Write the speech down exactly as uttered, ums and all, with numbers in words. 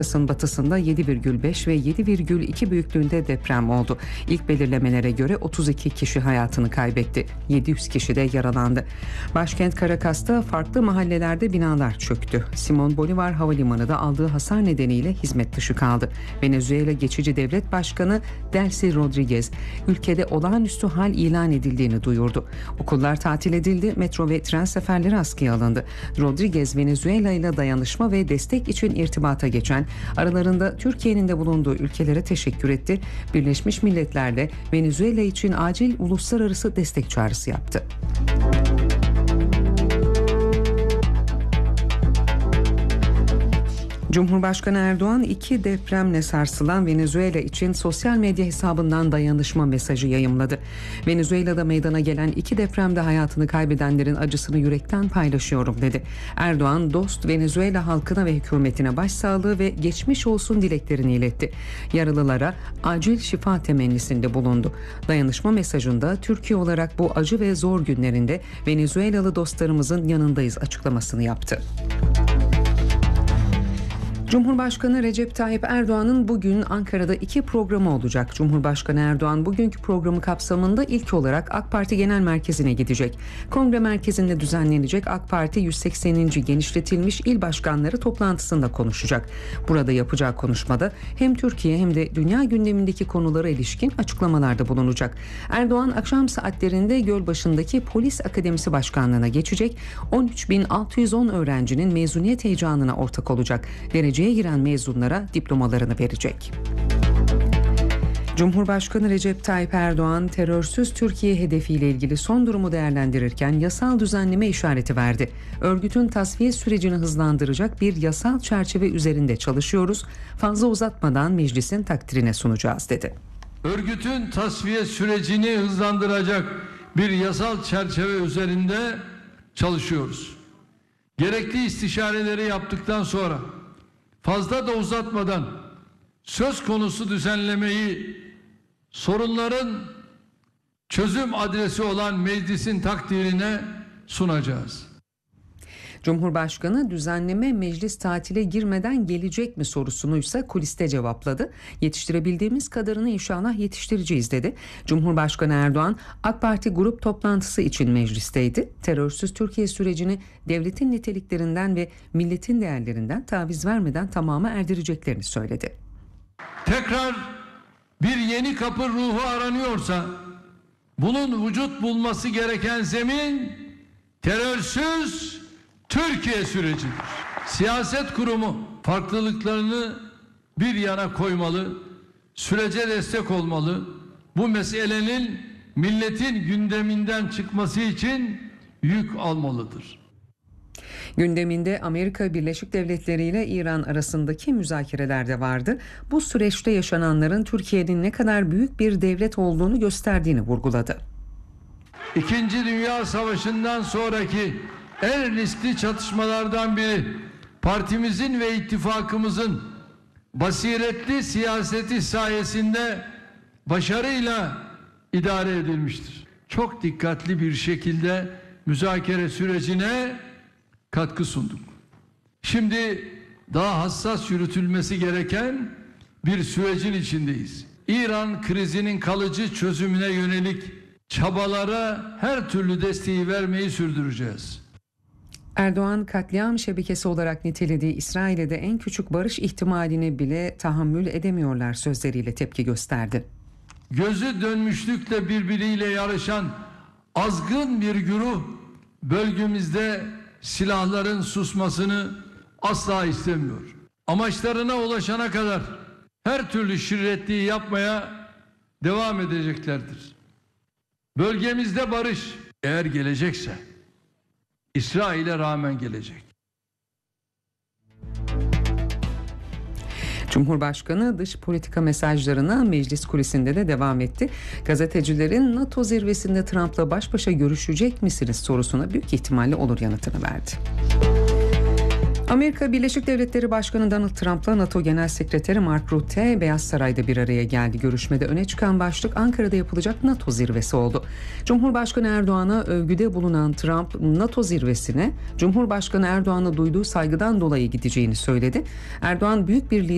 Kıbrıs'ın batısında yedi virgül beş ve yedi virgül iki büyüklüğünde deprem oldu. İlk belirlemelere göre otuz iki kişi hayatını kaybetti. yedi yüz kişi de yaralandı. Başkent Caracas'ta farklı mahallelerde binalar çöktü. Simon Bolivar Havalimanı da aldığı hasar nedeniyle hizmet dışı kaldı. Venezuela Geçici Devlet Başkanı Delcy Rodriguez, ülkede olağanüstü hal ilan edildiğini duyurdu. Okullar tatil edildi, metro ve tren seferleri askıya alındı. Rodriguez, Venezuela ile dayanışma ve destek için irtibata geçen, aralarında Türkiye'nin de bulunduğu ülkelere teşekkür etti. Birleşmiş Milletler'le Venezuela için acil uluslararası destek çağrısı yaptı. Cumhurbaşkanı Erdoğan iki depremle sarsılan Venezuela için sosyal medya hesabından dayanışma mesajı yayımladı. Venezuela'da meydana gelen iki depremde hayatını kaybedenlerin acısını yürekten paylaşıyorum dedi. Erdoğan, dost Venezuela halkına ve hükümetine başsağlığı ve geçmiş olsun dileklerini iletti. Yaralılara acil şifa temennisinde bulundu. Dayanışma mesajında Türkiye olarak bu acı ve zor günlerinde Venezuelalı dostlarımızın yanındayız açıklamasını yaptı. Cumhurbaşkanı Recep Tayyip Erdoğan'ın bugün Ankara'da iki programı olacak. Cumhurbaşkanı Erdoğan bugünkü programı kapsamında ilk olarak AK Parti Genel Merkezi'ne gidecek. Kongre merkezinde düzenlenecek AK Parti yüz sekseninci genişletilmiş il başkanları toplantısında konuşacak. Burada yapacağı konuşmada hem Türkiye hem de dünya gündemindeki konulara ilişkin açıklamalarda bulunacak. Erdoğan akşam saatlerinde Gölbaşı'ndaki Polis Akademisi Başkanlığı'na geçecek. on üç bin altı yüz on öğrencinin mezuniyet heyecanına ortak olacak. Derece giren mezunlara diplomalarını verecek. Cumhurbaşkanı Recep Tayyip Erdoğan, terörsüz Türkiye hedefiyle ilgili son durumu değerlendirirken yasal düzenleme işareti verdi. Örgütün tasfiye sürecini hızlandıracak bir yasal çerçeve üzerinde çalışıyoruz. Fazla uzatmadan meclisin takdirine sunacağız dedi. Örgütün tasfiye sürecini hızlandıracak bir yasal çerçeve üzerinde çalışıyoruz. Gerekli istişareleri yaptıktan sonra fazla da uzatmadan söz konusu düzenlemeyi sorunların çözüm adresi olan meclisin takdirine sunacağız. Cumhurbaşkanı düzenleme meclis tatile girmeden gelecek mi sorusunu ise kuliste cevapladı. Yetiştirebildiğimiz kadarını inşallah yetiştireceğiz dedi. Cumhurbaşkanı Erdoğan AK Parti grup toplantısı için meclisteydi. Terörsüz Türkiye sürecini devletin niteliklerinden ve milletin değerlerinden taviz vermeden tamama erdireceklerini söyledi. Tekrar bir yeni kapı ruhu aranıyorsa bunun vücut bulması gereken zemin terörsüz Türkiye sürecidir. Siyaset kurumu farklılıklarını bir yana koymalı, sürece destek olmalı. Bu meselenin milletin gündeminden çıkması için yük almalıdır. Gündeminde Amerika Birleşik Devletleri ile İran arasındaki müzakereler de vardı. Bu süreçte yaşananların Türkiye'nin ne kadar büyük bir devlet olduğunu gösterdiğini vurguladı. İkinci Dünya Savaşı'ndan sonraki en riskli çatışmalardan biri partimizin ve ittifakımızın basiretli siyaseti sayesinde başarıyla idare edilmiştir. Çok dikkatli bir şekilde müzakere sürecine katkı sunduk. Şimdi daha hassas yürütülmesi gereken bir sürecin içindeyiz. İran krizinin kalıcı çözümüne yönelik çabalara her türlü desteği vermeyi sürdüreceğiz. Erdoğan, katliam şebekesi olarak nitelediği İsrail'e de en küçük barış ihtimalini bile tahammül edemiyorlar sözleriyle tepki gösterdi. Gözü dönmüşlükle birbiriyle yarışan azgın bir güruh bölgemizde silahların susmasını asla istemiyor. Amaçlarına ulaşana kadar her türlü şirretliği yapmaya devam edeceklerdir. Bölgemizde barış eğer gelecekse İsrail'e rağmen gelecek. Cumhurbaşkanı dış politika mesajlarına meclis kulisinde de devam etti. Gazetecilerin NATO zirvesinde Trump'la baş başa görüşecek misiniz sorusuna büyük ihtimalle olur yanıtını verdi. Amerika Birleşik Devletleri Başkanı Donald Trump'la NATO Genel Sekreteri Mark Rutte Beyaz Saray'da bir araya geldi. Görüşmede öne çıkan başlık Ankara'da yapılacak NATO zirvesi oldu. Cumhurbaşkanı Erdoğan'a övgüde bulunan Trump, NATO zirvesine Cumhurbaşkanı Erdoğan'a duyduğu saygıdan dolayı gideceğini söyledi. Erdoğan büyük bir lider